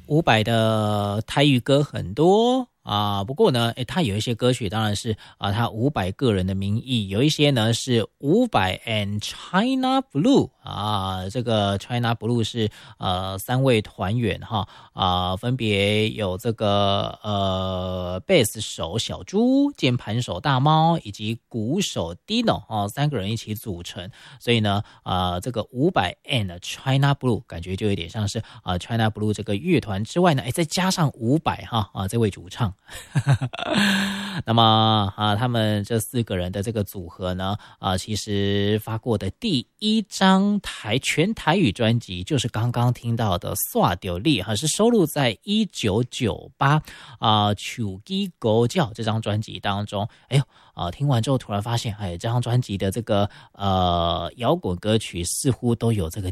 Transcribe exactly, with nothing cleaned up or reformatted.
伍佰的台语歌很多啊，不过呢，诶，他有一些歌曲当然是啊，他伍佰个人的名义，有一些呢是伍佰 and China Blue 啊，这个 China Blue 是呃三位团员哈啊，分别有这个呃贝斯手小猪、键盘手大猫以及鼓手 Dino 啊，三个人一起组成，所以呢，啊、呃，这个伍佰 and China Blue 感觉就有点像是啊、呃、China Blue 这个乐团之外呢，哎，再加上伍佰哈啊这位主唱。那么啊，他们这四个人的这个组合呢，啊，其实发过的第一张台全台语专辑，就是刚刚听到的《煞到你》哈，是收录在一九九八啊《手机狗叫》这张专辑当中。哎呦啊，听完之后突然发现，哎，这张专辑的这个呃摇滚歌曲似乎都有这个